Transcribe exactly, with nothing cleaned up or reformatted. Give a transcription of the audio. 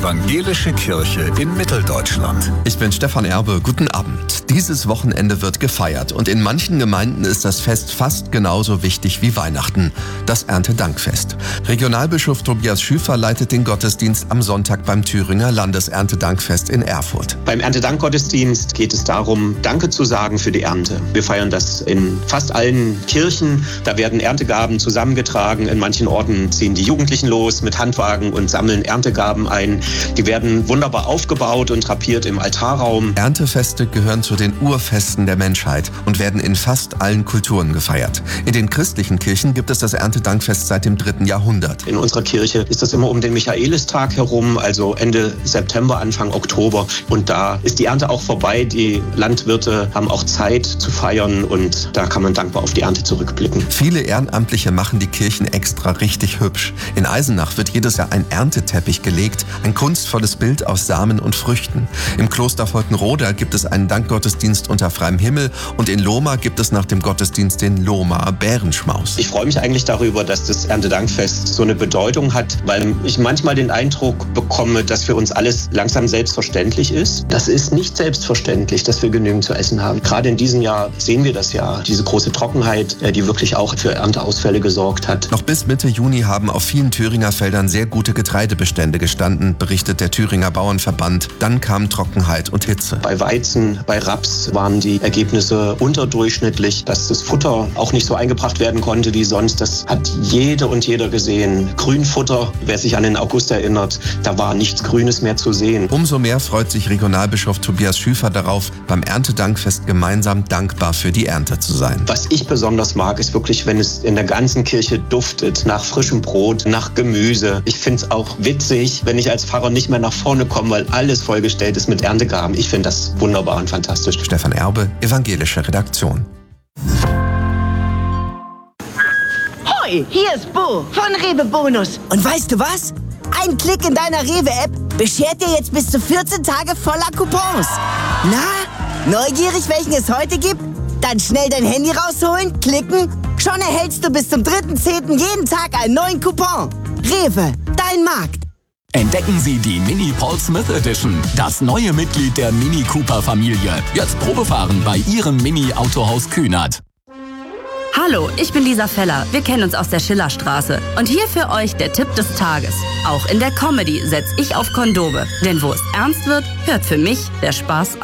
Evangelische Kirche in Mitteldeutschland. Ich bin Stefan Erbe, guten Abend. Dieses Wochenende wird gefeiert und in manchen Gemeinden ist das Fest fast genauso wichtig wie Weihnachten, das Erntedankfest. Regionalbischof Tobias Schüfer leitet den Gottesdienst am Sonntag beim Thüringer Landeserntedankfest in Erfurt. Beim Erntedankgottesdienst geht es darum, Danke zu sagen für die Ernte. Wir feiern das in fast allen Kirchen. Da werden Erntegaben zusammengetragen. In manchen Orten ziehen die Jugendlichen los mit Handwagen und sammeln Erntegaben ein. Die werden wunderbar aufgebaut und drapiert im Altarraum. Erntefeste gehören zu den Urfesten der Menschheit und werden in fast allen Kulturen gefeiert. In den christlichen Kirchen gibt es das Erntedankfest seit dem dritten Jahrhundert. In unserer Kirche ist das immer um den Michaelistag herum, also Ende September, Anfang Oktober. Und da ist die Ernte auch vorbei. Die Landwirte haben auch Zeit zu feiern und da kann man dankbar auf die Ernte zurückblicken. Viele Ehrenamtliche machen die Kirchen extra richtig hübsch. In Eisenach wird jedes Jahr ein Ernteteppich gelegt, ein kunstvolles Bild aus Samen und Früchten. Im Kloster Volkenroda gibt es einen Dankgottesdienst unter freiem Himmel und in Lohmar gibt es nach dem Gottesdienst den Lohmar Bärenschmaus. Ich freue mich eigentlich darüber, dass das Erntedankfest so eine Bedeutung hat, weil ich manchmal den Eindruck bekomme, dass für uns alles langsam selbstverständlich ist. Das ist nicht selbstverständlich, dass wir genügend zu essen haben. Gerade in diesem Jahr sehen wir das ja, diese große Trockenheit, die wirklich auch für Ernteausfälle gesorgt hat. Noch bis Mitte Juni haben auf vielen Thüringer Feldern sehr gute Getreidebestände gestanden, berichtet der Thüringer Bauernverband. Dann kam Trockenheit und Hitze. Bei Weizen, bei Raps waren die Ergebnisse unterdurchschnittlich, dass das Futter auch nicht so eingebracht werden konnte wie sonst. Das hat jede und jeder gesehen. Grünfutter, wer sich an den August erinnert, da war nichts Grünes mehr zu sehen. Umso mehr freut sich Regionalbischof Tobias Schüfer darauf, beim Erntedankfest gemeinsam dankbar für die Ernte zu sein. Was ich besonders mag, ist wirklich, wenn es in der ganzen Kirche duftet nach frischem Brot, nach Gemüse. Ich finde es auch witzig, wenn ich als Pfarrer nicht mehr nach vorne komme, weil alles vollgestellt ist mit Erntegaben. Ich finde das wunderbar und fantastisch. Stefan Erbe, Evangelische Redaktion. Hoi, hier ist Bo von Rewe Bonus. Und weißt du was? Ein Klick in deiner Rewe-App beschert dir jetzt bis zu vierzehn Tage voller Coupons. Na, neugierig, welchen es heute gibt? Dann schnell dein Handy rausholen, klicken. Schon erhältst du bis zum dritten zehnten jeden Tag einen neuen Coupon. Rewe, dein Markt. Entdecken Sie die Mini Paul Smith Edition, das neue Mitglied der Mini Cooper Familie. Jetzt Probefahren bei Ihrem Mini Autohaus Kühnert. Hallo, ich bin Lisa Feller. Wir kennen uns aus der Schillerstraße. Und hier für euch der Tipp des Tages. Auch in der Comedy setze ich auf Kondome. Denn wo es ernst wird, hört für mich der Spaß auf.